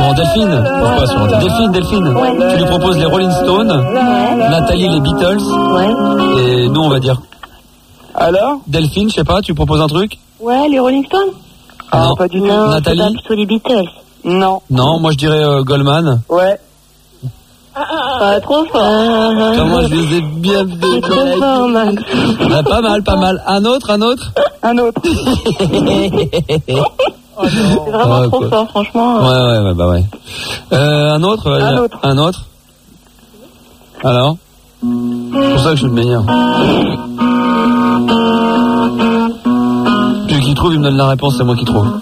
Non, Delphine. Pourquoi sur Antenne ? Delphine. Ouais. Tu lui proposes les Rolling Stones, Nathalie les Beatles, et nous on va dire. Alors ? Delphine, je sais pas, tu proposes un truc ? Ouais, les Rolling Stones. Non, pas du tout. Non, Nathalie ? c'est pas plutôt les Beatles. Non. Non, moi je dirais Goldman. Ouais. Trop fort. Comment je les ai bien C'est trop fort, Max. Ah, pas mal. Un autre Un autre. C'est vraiment trop fort, franchement. Ouais, bah ouais. Un autre. Alors ? C'est pour ça que je suis le meilleur. Celui qui trouve, il me donne la réponse, c'est moi qui trouve.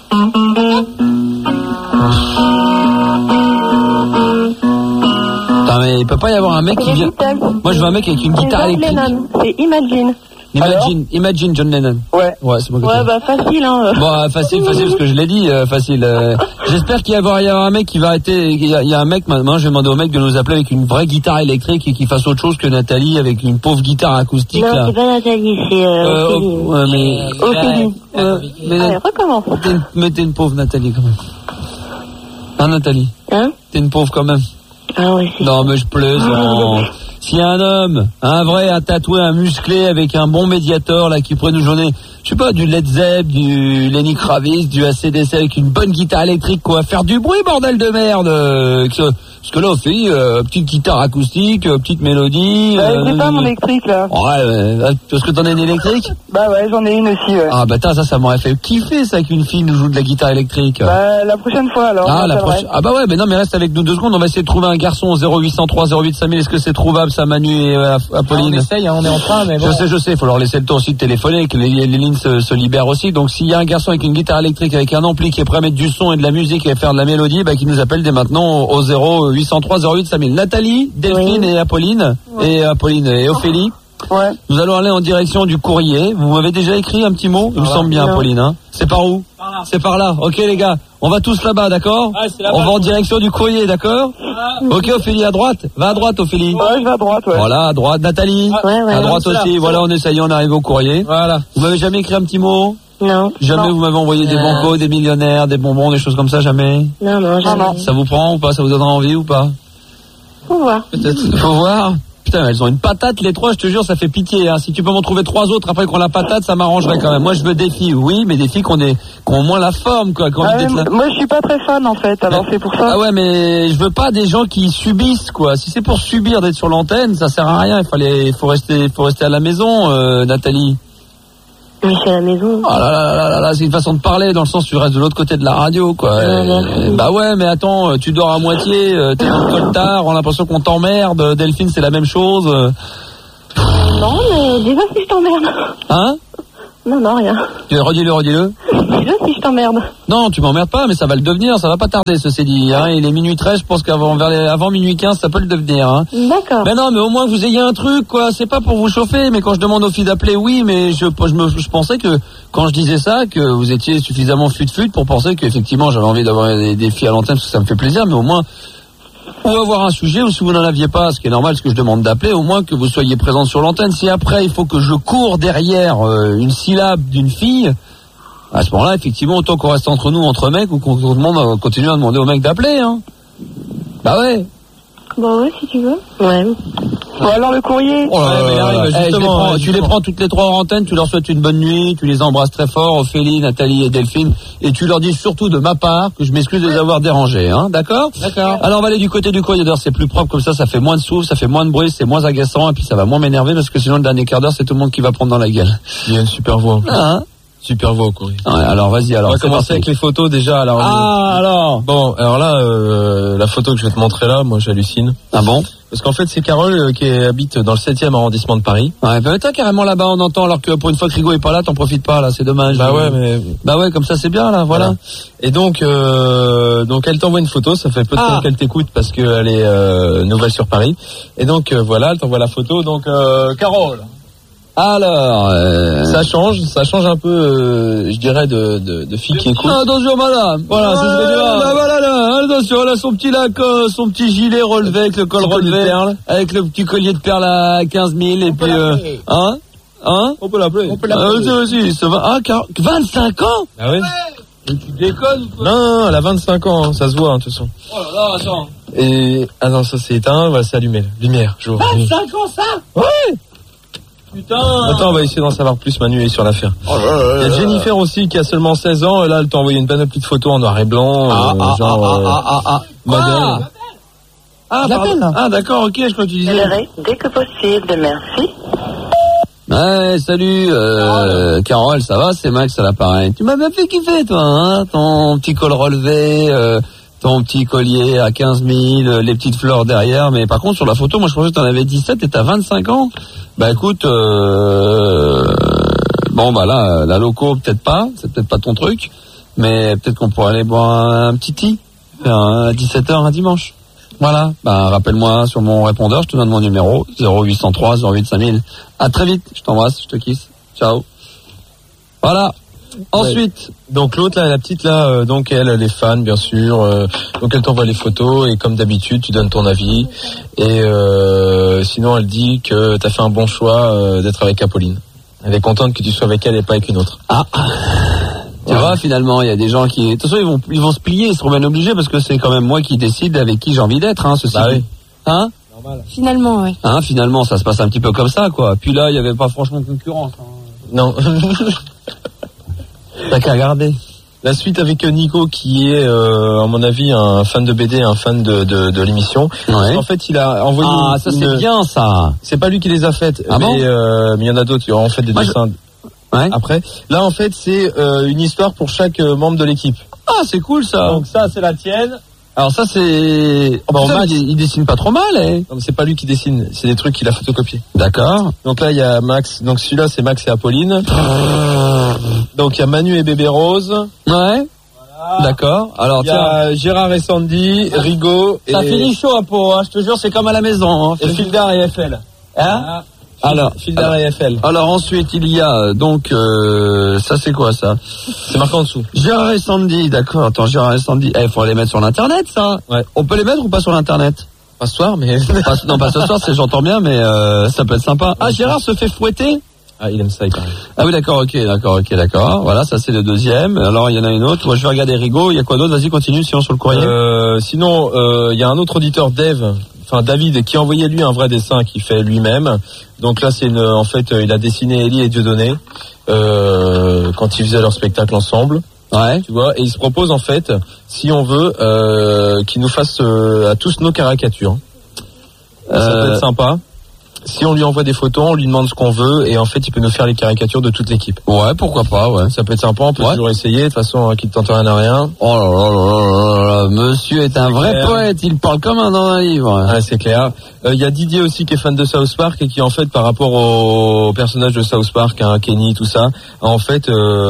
Putain, mais il peut pas y avoir un mec qui vient... Moi, je veux un mec avec une guitare électrique. C'est Imagine. Imagine John Lennon. Ouais, c'est moi qui Ouais, bah facile, hein. Bon, facile, parce que je l'ai dit, facile. J'espère qu'il va y avoir un mec qui va arrêter. Il y a un mec, maintenant, je vais demander au mec de nous appeler avec une vraie guitare électrique et qu'il fasse autre chose que Nathalie avec une pauvre guitare acoustique. Non, là. c'est pas Nathalie, c'est Ophélie. Ouais, mais... Ophélie. Allez, recommence. T'es une pauvre Nathalie, quand même. Hein, Nathalie ? Hein ? T'es une pauvre, quand même. Ah ouais, c'est... Non, mais je plaisante. S'il y a un homme, un vrai, un tatoué, un musclé avec un bon médiator là qui pourrait nous donner, je sais pas, du Led Zepp, du Lenny Kravitz, du AC/DC avec une bonne guitare électrique, quoi, faire du bruit, bordel de merde. Parce que là, Ophélie, petite guitare acoustique, petite mélodie. j'ai pas mon électrique là. Ouais, parce que t'en as une électrique ? Bah ouais, j'en ai une aussi. Ouais. Ah bah ça m'aurait fait kiffer ça qu'une fille nous joue de la guitare électrique. Bah la prochaine fois alors. Ah la prochaine. Ah bah ouais, mais non, mais reste avec nous 2 secondes. On va essayer de trouver un garçon au 0803 08 5000. Est-ce que c'est trouvable ça, Manu et Apolline ? On essaye, hein, on est en train, mais bon. Je sais. Il faut leur laisser le temps aussi de téléphoner, que les lignes se libèrent aussi. Donc s'il y a un garçon avec une guitare électrique, avec un ampli qui est prêt à mettre du son et de la musique et à faire de la mélodie, bah qui nous appelle dès maintenant au 0803 08 5000. Nathalie, Delphine et Apolline et Ophélie. Ouais. Nous allons aller en direction du courrier. Vous m'avez déjà écrit un petit mot ? Il me semble bien, Apolline. Hein. C'est par où ? C'est par là. Ok les gars, on va tous là-bas, d'accord ? On va en direction du courrier, d'accord ? Ok Ophélie, à droite. Va à droite Ophélie. Ouais, je vais à droite, ouais. Voilà, à droite. Nathalie, à droite aussi. Voilà, on essaye, on arrive au courrier. Voilà. Vous m'avez jamais écrit un petit mot ? Non. Jamais vous m'avez envoyé des bancos, des millionnaires, des bonbons, des choses comme ça, jamais ? Non, jamais. Ça vous prend ou pas ? Ça vous donnera envie ou pas ? Faut voir. Peut-être. Faut voir. Putain, elles ont une patate les 3, je te jure, ça fait pitié. Hein. Si tu peux m'en trouver 3 autres après qu'on la patate, ça m'arrangerait quand même. Moi, je veux des filles, oui, mais des filles qui ont moins la forme, quoi. Moi, je suis pas très fan en fait, alors c'est pour ça. Ah ouais, mais je veux pas des gens qui subissent, quoi. Si c'est pour subir d'être sur l'antenne, ça sert à rien. Il faut rester à la maison, Nathalie. Mais je suis à la maison. Oh là, c'est une façon de parler, dans le sens où tu restes de l'autre côté de la radio, quoi. Bah ouais, mais attends, tu dors à moitié, t'es dans le coltard, on a l'impression qu'on t'emmerde. Delphine, c'est la même chose. Non, mais dis-le si je t'emmerde. Hein ? Non, rien. Redis-le. Dis-le si je t'emmerde. Non, tu m'emmerdes pas, mais ça va le devenir, ça va pas tarder, ceci dit. Hein. Il est minuit 13, je pense avant minuit 15, ça peut le devenir. Hein. D'accord. Mais non, mais au moins vous ayez un truc, quoi. C'est pas pour vous chauffer, mais quand je demande aux filles d'appeler, oui, mais je pensais que, quand je disais ça, que vous étiez suffisamment fut pour penser qu'effectivement j'avais envie d'avoir des filles à l'antenne, parce que ça me fait plaisir, mais au moins... Ou avoir un sujet, ou si vous n'en aviez pas, ce qui est normal, ce que je demande d'appeler, au moins que vous soyez présent sur l'antenne. Si après, il faut que je cours derrière une syllabe d'une fille, à ce moment-là, effectivement, autant qu'on reste entre nous, entre mecs, ou qu'on continue à demander aux mecs d'appeler. Hein. Bah ouais. Bah ouais, si tu veux. Ouais. Bon, alors le courrier. Oh là, justement, tu les prends toutes les 3 en antenne, tu leur souhaites une bonne nuit, tu les embrasses très fort, Ophélie, Nathalie et Delphine, et tu leur dis surtout de ma part que je m'excuse de les avoir dérangés, hein, d'accord ? D'accord. Alors on va aller du côté du courrier, d'ailleurs c'est plus propre comme ça fait moins de souffle, ça fait moins de bruit, c'est moins agaçant, et puis ça va moins m'énerver parce que sinon le dernier quart d'heure c'est tout le monde qui va prendre dans la gueule. Il y a une super voix. Hein ? Super voix au courrier. Ouais, alors vas-y, alors. On va commencer avec les photos déjà. Alors, alors. Bon, alors là, la photo que je vais te montrer là, moi j'hallucine. Ah bon ? Parce qu'en fait, c'est Carole qui habite dans le 7e arrondissement de Paris. Ouais, bah toi carrément là-bas, on entend, alors que pour une fois que Rigaud est pas là, t'en profites pas là, c'est dommage. Bah ouais, mais. Bah ouais, comme ça c'est bien là, voilà. Et donc elle t'envoie une photo, ça fait peu de temps qu'elle t'écoute parce qu'elle est nouvelle sur Paris. Et donc voilà, elle t'envoie la photo. Donc Carole. Alors, ça change un peu, je dirais, de filles qui écoutent. Attention, madame. Voilà, c'est ce que tu vois. Voilà, là, attention, là, son petit Lacoste, son petit gilet relevé avec le col relevé, avec le petit collier de perles à 15 000, et puis, On peut l'appeler. Aussi, ça va. 25 ans? Ah oui. Mais tu déconnes ou quoi? Non, elle a 25 ans, hein, ça se voit, de toute façon. Oh là là, attends. Et, non, ça c'est éteint, voilà, c'est allumé, là. Lumière, jour. 25 ans, ça? Ouais! Putain. Attends, on va essayer d'en savoir plus, Manu est sur l'affaire. Oh là là. Il y a Jennifer aussi, qui a seulement 16 ans, et là, elle t'a envoyé une panoplie de photos en noir et blanc, modèle. Ah, d'accord, ok, je crois que tu disais. Dès que possible, merci. Ouais, salut, Carole, ça va? C'est Max à l'appareil. Tu m'as bien fait kiffer, toi, hein? Ton petit col relevé, ton petit collier à 15 000, les petites fleurs derrière. Mais par contre, sur la photo, moi, je pensais que t'en avais 17 et t'as 25 ans. Bah, écoute, bon, bah là, la loco, peut-être pas. C'est peut-être pas ton truc. Mais peut-être qu'on pourrait aller boire un petit tea à 17h un dimanche. Voilà, bah rappelle-moi sur mon répondeur, je te donne mon numéro 0803 08 5000. À très vite, je t'embrasse, je te kisse. Ciao. Voilà. Ensuite, donc l'autre là, la petite là, donc elle est fan bien sûr. Donc elle t'envoie les photos et comme d'habitude, tu donnes ton avis. Et sinon, elle dit que t'as fait un bon choix d'être avec Apolline. Elle est contente que tu sois avec elle et pas avec une autre. Ah. Tu vois, finalement, il y a des gens qui... De toute façon, ils vont se plier, ils seront bien obligés parce que c'est quand même moi qui décide avec qui j'ai envie d'être, hein, ceci. Bah oui. Hein? Normal. Finalement, ouais. Hein, finalement, ça se passe un petit peu comme ça, quoi. Puis là, il y avait pas franchement concurrence. Hein. Non. T'as qu'à regarder. La suite avec Nico qui est, à mon avis, un fan de BD, un fan de l'émission. Ouais. En fait, il a envoyé... Ah, ça c'est bien, ça. C'est pas lui qui les a faites, ah mais bon il y en a d'autres qui ont en fait des dessins... Ouais. Après, là en fait c'est une histoire pour chaque membre de l'équipe. Ah, c'est cool ça. Donc ça c'est la tienne. Alors ça c'est... Bon, putain, Max, il dessine pas trop mal, eh. Non, mais c'est pas lui qui dessine, c'est des trucs qu'il a photocopiés. D'accord. Donc là il y a Max, donc celui-là c'est Max et Apolline. Donc il y a Manu et Bébé Rose. Ouais. Voilà. D'accord. Alors il y a Gérard et Sandy, Rigaud et... Ça finit chaud à peau, hein, je te jure, c'est comme à la maison. Hein. Et Fildar et FL. Hein? Alors, Fildar et FL. Alors ensuite il y a donc ça c'est quoi ça? C'est marqué en dessous. Gérard et Sandy, d'accord. Attends, Gérard et Sandy, il faut les mettre sur l'internet ça. Ouais. On peut les mettre ou pas sur l'internet? Pas ce soir mais... non pas ce soir, j'entends bien mais ça peut être sympa. Ah, Gérard se fait fouetter? Ah, il aime ça, il paraît. Ah oui, d'accord. Voilà, ça c'est le deuxième. Alors il y en a une autre. Je vais regarder Rigaud. Il y a quoi d'autre? Vas-y, continue sinon sur le courrier. Sinon, il y a un autre auditeur David, qui a envoyé lui un vrai dessin qu'il fait lui-même. Donc là, c'est en fait, il a dessiné Ellie et Dieudonné quand ils faisaient leur spectacle ensemble. Ouais. Tu vois, et il se propose en fait, si on veut, qu'il nous fasse à tous nos caricatures. Ça peut être sympa. Si on lui envoie des photos, on lui demande ce qu'on veut et en fait il peut nous faire les caricatures de toute l'équipe. Ouais, pourquoi pas, ouais. Ça peut être sympa, on peut toujours essayer, de toute façon qui ne tente rien à rien. Oh là là là là là, monsieur est un vrai poète, il parle comme un dans un livre. Ouais, c'est clair. Il y a Didier aussi qui est fan de South Park et qui en fait par rapport au personnage de South Park, hein, Kenny, tout ça, en fait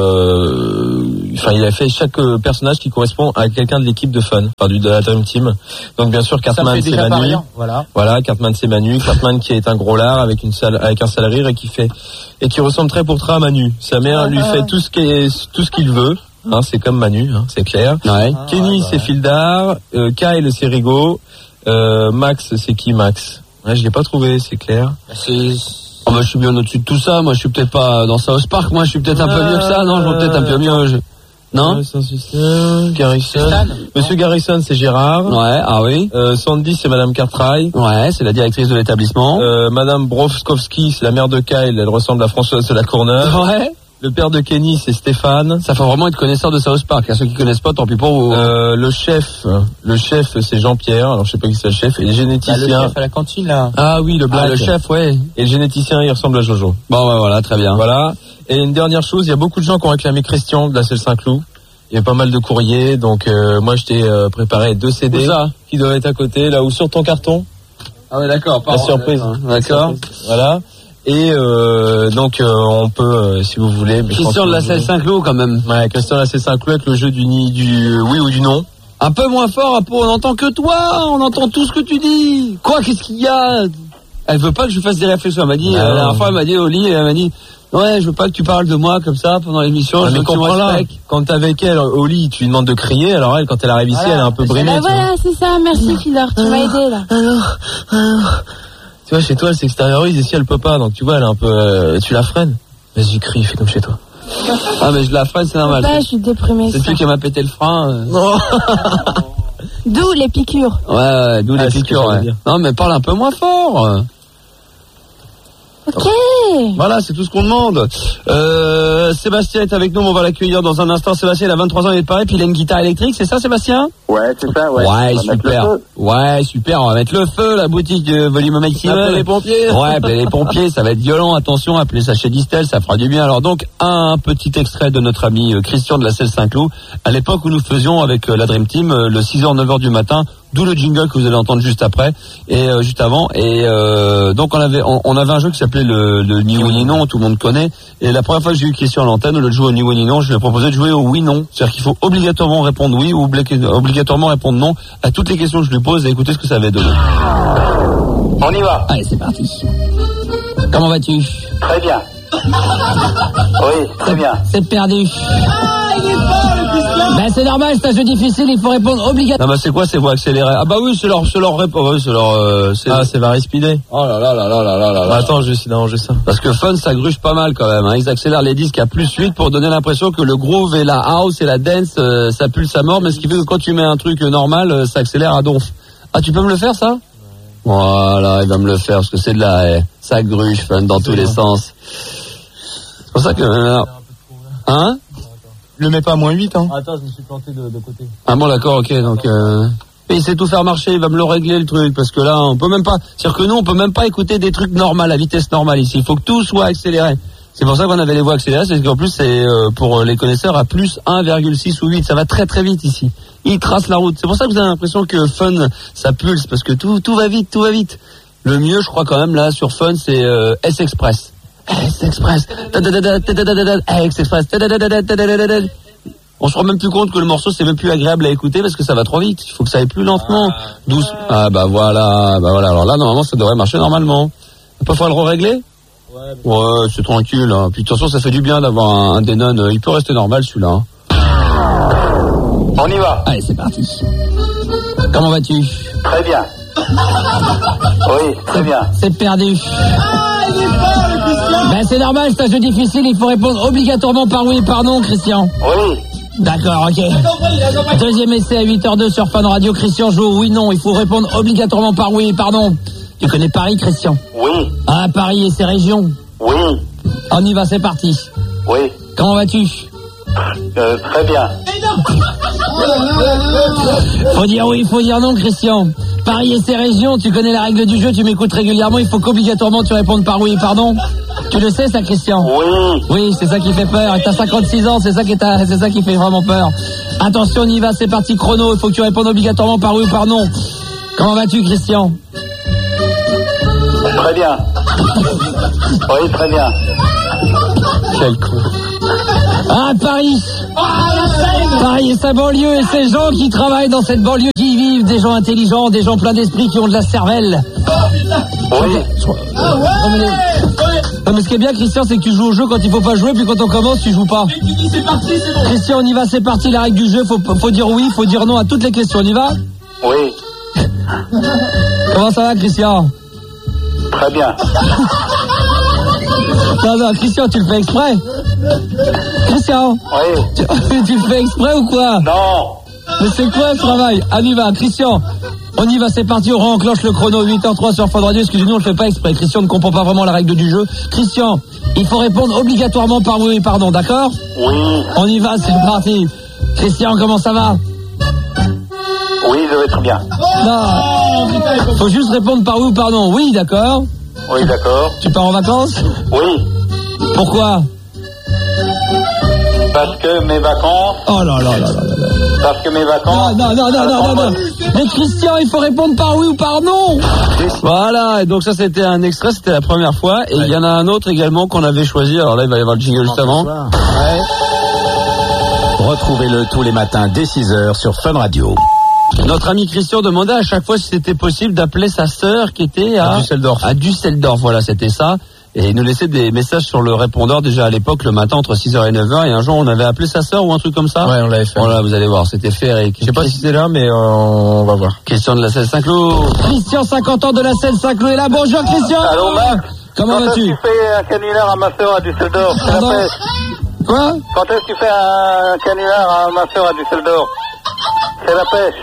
il a fait chaque personnage qui correspond à quelqu'un de l'équipe de fans, de la Dream Team. Donc bien sûr Cartman c'est Manu. Voilà, Cartman c'est Manu, Cartman qui est un gros lard avec un sale rire et qui ressemble très pour très à Manu. Sa mère lui fait tout ce qu'il veut. Hein, c'est comme Manu, hein, c'est clair. Ouais. Kenny c'est Fildar, Kyle c'est Rigaud, Max c'est qui Max? Ouais, je l'ai pas trouvé, c'est clair. Oh bah, je suis bien au-dessus de tout ça. Moi, je suis peut-être pas dans South Park. Moi, je suis peut-être un peu mieux que ça. Non, je vois peut-être un peu mieux. Non? Garrison. Monsieur Garrison, c'est Gérard. Ouais, ah oui. Sandy, c'est Madame Cartwright. Ouais, c'est la directrice de l'établissement. Madame Brofskowski, c'est la mère de Kyle. Elle ressemble à Françoise de la Courneuve. Ouais. Le père de Kenny, c'est Stéphane. Ça faut vraiment être connaisseur de South Park. À ceux qui connaissent pas, tant pis pour vous. Le chef, c'est Jean-Pierre. Alors je sais pas qui c'est le chef. Et le généticien. Le chef à la cantine là. Ah oui, le black. Le chef, ouais. Et le généticien, il ressemble à Jojo. Bon, ouais, voilà, très bien. Voilà. Et une dernière chose, il y a beaucoup de gens qui ont réclamé Christian de la Selle Saint-Cloud. Il y a pas mal de courriers, donc moi je t'ai préparé 2 CD qui doivent être à côté, là ou sur ton carton. Ah ouais, d'accord. La surprise. D'accord. Voilà. Et donc on peut, si vous voulez. Christian de la Selle Saint-Cloud quand même. Ouais, Christian de la Selle Saint-Cloud avec le jeu du oui ou du non. Un peu moins fort, on n'entend que toi, on entend tout ce que tu dis. Quoi, qu'est-ce qu'il y a? Elle veut pas que je fasse des réflexions. Elle m'a dit, la dernière fois, elle m'a dit au lit, elle m'a dit, ouais, je veux pas que tu parles de moi comme ça pendant l'émission. Je veux que tu me respectes. Quand t'es avec elle au lit, tu lui demandes de crier. Alors elle, quand elle arrive ici, elle est un peu brimée. Voilà, c'est ça. Merci Fildar, tu m'as aidé là. Alors. Tu vois, chez toi, elle s'extériorise. Ici, elle peut pas. Donc tu vois, elle est un peu. Tu la freines. Vas-y, crie, fais comme chez toi. Ah mais je la freine, c'est normal. Ouais, je suis déprimée. C'est celui qui m'a pété le frein. D'où les piqûres. Ouais, d'où les piqûres. Ouais. Non mais parle un peu moins fort. Ok. Voilà, c'est tout ce qu'on demande. Sébastien est avec nous, on va l'accueillir dans un instant. Sébastien, il a 23 ans, il est pareil, puis il a une guitare électrique, c'est ça Sébastien? Ouais, c'est ça, ouais. Ouais, super. Ouais, super, on va mettre le feu, la boutique de volume maximum. Appelez les pompiers. Ouais, appelez les pompiers, ça va être violent, attention, appelez ça chez Distel, ça fera du bien. Alors donc, un petit extrait de notre ami Christian de la Selle Saint-Cloud, à l'époque où nous faisions avec la Dream Team le 6h, 9h du matin, d'où le jingle que vous allez entendre juste après et juste avant. Et donc on avait un jeu qui s'appelait le ni oui ni non, tout le monde connaît. Et la première fois que j'ai eu Christian à l'antenne, au lieu de jouer au ni oui ni non, je lui ai proposé de jouer au oui non. C'est-à-dire qu'il faut obligatoirement répondre oui ou obligatoirement répondre non à toutes les questions que je lui pose et écouter ce que ça va donner. On y va. Allez, c'est parti. Comment vas-tu? Très bien. Oui, très bien. C'est perdu. Ben c'est normal, c'est un jeu difficile, il faut répondre obligatoirement. Non mais c'est quoi ces voix accélérées? Ah bah oui, c'est leur réponse, oui, c'est leur c'est Very Speedé. Oh là là là là là là là. Bah, attends, je vais essayer d'arranger ça. Parce que Fun ça gruge pas mal quand même, hein. Ils accélèrent les disques à +8 pour donner l'impression que le groove et la house et la dance ça pulse à mort, mais ce qui fait que quand tu mets un truc normal, ça accélère à donf. Ah, tu peux me le faire ça? Voilà, il va me le faire parce que c'est de la ça gruge Fun dans tous les sens. C'est pour ça que hein? Le mets pas à -8, hein. Attends, je me suis planté de côté. Ah bon, d'accord, ok, donc et il sait tout faire marcher, il va me le régler le truc, parce que là, on peut même pas, c'est-à-dire que nous, on peut même pas écouter des trucs normaux, à vitesse normale ici, il faut que tout soit accéléré. C'est pour ça qu'on avait les voix accélérées, c'est qu'en plus, c'est pour les connaisseurs à plus 1,6 ou 8, ça va très très vite ici. Il trace la route, c'est pour ça que vous avez l'impression que Fun, ça pulse, parce que tout va vite, tout va vite. Le mieux, je crois quand même, là, sur Fun, c'est S-Express. S-Express. S-Express. On se rend même plus compte que le morceau c'est même plus agréable à écouter parce que ça va trop vite. Il faut que ça aille plus lentement. Douce. Ah bah voilà. Alors là normalement ça devrait marcher normalement. Pas falloir le régler? Ouais, c'est tranquille. Hein. Puis de toute façon ça fait du bien d'avoir un Denon. Il peut rester normal celui-là. On y va. Allez, c'est parti. Comment vas-tu? Très bien. Oui, très bien. C'est perdu. Ben c'est normal, c'est un jeu difficile, il faut répondre obligatoirement par oui et par non, Christian. Oui. D'accord, ok. Deuxième essai à 8h02 sur Fun Radio. Christian joue oui, non, il faut répondre obligatoirement par oui et par non. Tu connais Paris, Christian? Oui. Ah, Paris et ses régions? Oui. On y va, c'est parti. Oui. Comment vas-tu? Très bien. Faut dire oui, faut dire non, Christian. Paris et ses régions, tu connais la règle du jeu, tu m'écoutes régulièrement, il faut qu'obligatoirement tu répondes par oui et par non. Tu le sais ça, Christian? Oui. Oui, c'est ça qui fait peur. Et t'as 56 ans, c'est ça qui fait vraiment peur. Attention, on y va, c'est parti, chrono, il faut que tu répondes obligatoirement par oui ou par non. Comment vas-tu, Christian? Très bien. Oui, très bien. Quel con. Ah, Paris et sa banlieue et ces gens qui travaillent dans cette banlieue, qui vivent, des gens intelligents, des gens pleins d'esprit, qui ont de la cervelle. Oui. Non mais ce qui est bien, Christian, c'est que tu joues au jeu quand il faut pas jouer, puis quand on commence, tu joues pas. Christian, on y va, c'est parti, la règle du jeu, faut dire oui, faut dire non à toutes les questions, on y va? Oui. Comment ça va, Christian? Très bien. Non, Christian, tu le fais exprès? Christian? Oui. Tu le fais exprès ou quoi? Non. Mais c'est quoi ce travail? On y va, Christian. On y va, c'est parti, on enclenche le chrono, 8h03 sur Fun Radio. Excusez-nous, on le fait pas exprès. Christian ne comprend pas vraiment la règle du jeu. Christian, il faut répondre obligatoirement par oui et par non, d'accord? Oui. On y va, c'est parti. Christian, comment ça va? Oui, je vais très bien. Non. Faut juste répondre par oui ou par non. Oui, d'accord. Oui, d'accord. Tu pars en vacances? Oui. Pourquoi? Parce que mes vacances... Oh là là là là là. Parce que mes vacances... Non. Mais Christian, il faut répondre par oui ou par non. Voilà, et donc ça c'était un extrait, c'était la première fois. Et il y en a un autre également qu'on avait choisi. Alors là, il va y avoir le jingle juste avant. Ouais. Retrouvez-le tous les matins dès 6h sur Fun Radio. Notre ami Christian demandait à chaque fois si c'était possible d'appeler sa sœur qui était à Düsseldorf. À Düsseldorf, voilà, c'était ça. Et il nous laissait des messages sur le répondeur déjà à l'époque le matin entre 6h et 9h. Et un jour on avait appelé sa sœur ou un truc comme ça. Ouais, on l'avait fait. Voilà, vous allez voir, c'était fait Eric. Je sais pas si c'est là, mais on va voir. Christian de la Selle Saint-Cloud. Christian, 50 ans de la Selle Saint-Cloud est là. Bonjour Christian. Allô Max. Comment vas-tu? Tu fais un canular à ma sœur à Düsseldorf? Quoi? Quand est-ce que tu fais un canular à ma soeur à Düsseldorf? C'est la pêche.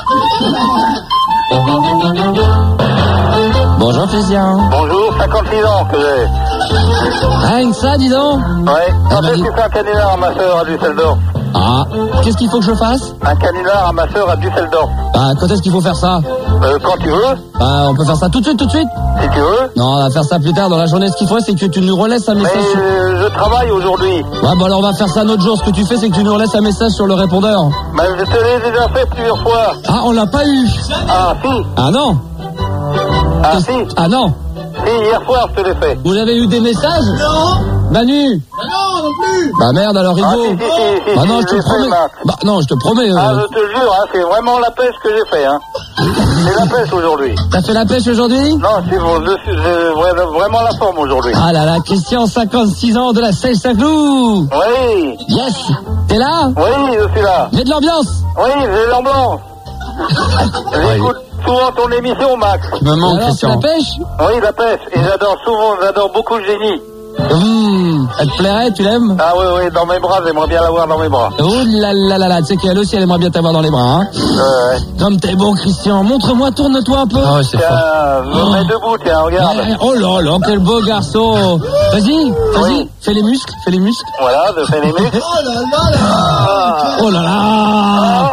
Bonjour Christian. Bonjour, 56 ans que j'ai. Rien que ça, dis donc. Ouais. Quand est-ce que tu fais un canular à ma soeur à Düsseldorf? Ah, qu'est-ce qu'il faut que je fasse? Un canular à ma soeur à Düsseldorf. Bah, quand est-ce qu'il faut faire ça? Quand tu veux. Bah, on peut faire ça tout de suite. Si tu veux. Non, on va faire ça plus tard dans la journée. Ce qu'il faut, c'est que tu nous relaisses un message. Mais je travaille aujourd'hui. Ouais, bah alors on va faire ça un autre jour. Ce que tu fais, c'est que tu nous relaisses un message sur le répondeur. Mais je te l'ai déjà fait plusieurs fois. Ah, on l'a pas eu. Ah, si. Ah non. Ah, si. Ah non. Si, hier soir, je te l'ai fait. Vous avez eu des messages? Non. Manu? Non, non plus. Bah merde, alors Rigo. Si, bah non, je te promets. Bah non, je te promets. Ah, je te jure, hein, c'est vraiment la pêche que j'ai fait, hein. C'est la pêche aujourd'hui. T'as fait la pêche aujourd'hui? Non, c'est bon, j'ai vraiment la forme aujourd'hui. Ah là là, Christian, 56 ans de la Sèche Saint-Cloud. Oui. Yes. T'es là? Oui, je suis là. Mets de l'ambiance. Oui, j'ai l'ambiance. J'écoute souvent ton émission, Max. Tu me manques, Christian. La pêche? Oui, la pêche. Et j'adore beaucoup le génie. Elle te plairait, tu l'aimes? Ah oui, dans mes bras, j'aimerais bien l'avoir dans mes bras. Oh là là là là, tu sais qu'elle aussi, elle aimerait bien t'avoir dans les bras, hein. Ouais. Comme t'es beau, Christian. Montre-moi, tourne-toi un peu. Ah ouais, c'est fort. Je me mets debout, tiens, regarde. Oh là là, quel beau garçon. Vas-y, Oui. fais les muscles. Voilà, je fais les muscles. Oh là là là. Oh là là.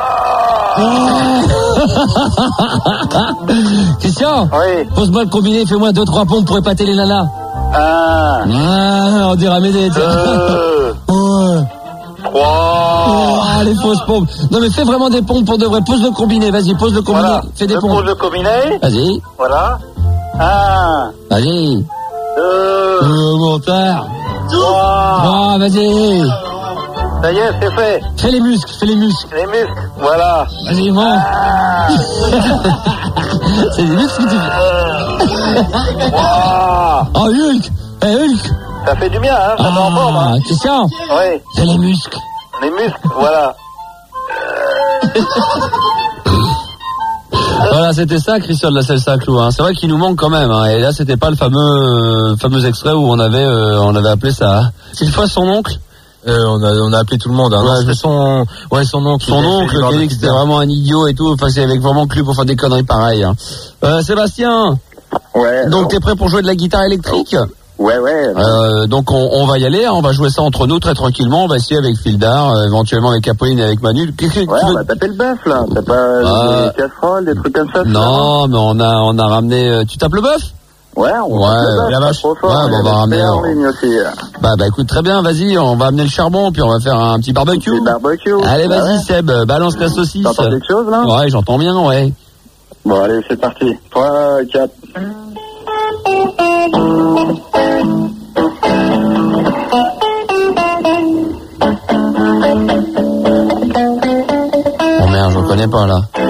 Christian, Oui. pose-moi le combiné, fais-moi 2-3 pompes pour épater les nanas. Un, On dirait Médée. 2, 3. Les fausses pompes. Non mais fais vraiment des pompes pour de vrai. Pose le combiné, vas-y, pose le combiné. Voilà. Fais des Je pompes. pose le combiné. Vas-y. Voilà. 1, Vas-y. 2, Monteur. 3. Ah, vas-y. Ça y est, c'est fait. Fais les muscles. Les muscles, voilà. Vas-y, monte. C'est des muscles que tu fais. Wow. Oh, Hulk. Hulk. Ça fait du bien, hein. Ça met en forme, hein. Christian. Oui. Fais les muscles. Les muscles, voilà. Voilà, c'était ça, Christian de la Sèche Saint-Cloud. Hein. C'est vrai qu'il nous manque quand même. Hein. Et là, c'était pas le fameux extrait où on avait appelé ça. Cette fois, son oncle. On a appelé tout le monde. Hein. Ouais, Non, son oncle. Son oncle, qui a dit que c'était vraiment un idiot et tout. Enfin, c'est avec vraiment que lui pour faire des conneries pareilles. Hein. Sébastien. Ouais. Donc, t'es prêt pour jouer de la guitare électrique? Ouais. Donc on va y aller, hein, on va jouer ça entre nous très tranquillement, on va essayer avec Fildar, éventuellement avec Apolline et avec Manu. On va taper le bœuf là, t'as pas des casseroles, des trucs comme ça? Non, mais on a ramené... Tu tapes le bœuf? Ouais, la vache. Trop fort, on va ramener... en ligne aussi. Bah écoute, très bien, vas-y, on va amener le charbon, puis on va faire un petit barbecue. Allez, vas-y Seb, balance la saucisse. T'entends quelque chose là? Ouais, j'entends bien, ouais. Bon allez, c'est parti. 3, 4... Oh merde, je reconnais pas là.